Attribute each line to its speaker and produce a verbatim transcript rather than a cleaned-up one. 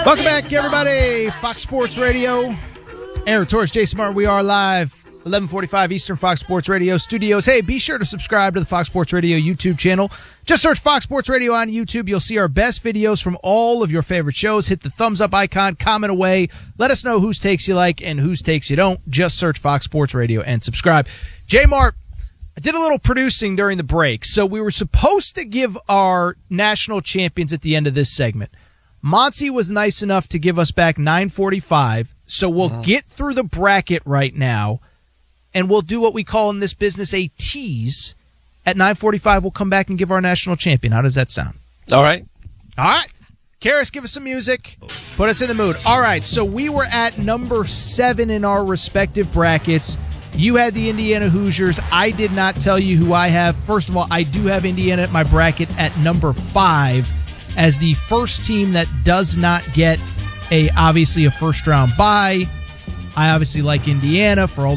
Speaker 1: Welcome back, everybody. Fox Sports Radio. Aaron Torres, Jason Martin. We are live, eleven forty-five Eastern, Fox Sports Radio studios. Hey, be sure to subscribe to the Fox Sports Radio YouTube channel. Just search Fox Sports Radio on YouTube. You'll see our best videos from all of your favorite shows. Hit the thumbs up icon, comment away. Let us know whose takes you like and whose takes you don't. Just search Fox Sports Radio and subscribe. J-Mart, I did a little producing during the break, so we were supposed to give our national champions at the end of this segment. Monty was nice enough to give us back nine forty-five, so we'll mm-hmm. get through the bracket right now, and we'll do what we call in this business a tease. At nine forty-five, we'll come back and give our national champion. How does that sound?
Speaker 2: All right.
Speaker 1: All right. Karis, give us some music. Put us in the mood. All right, so we were at number seven in our respective brackets. You had the Indiana Hoosiers. I did not tell you who I have. First of all, I do have Indiana at my bracket at number five as the first team that does not get a obviously a first round bye. I obviously like Indiana for all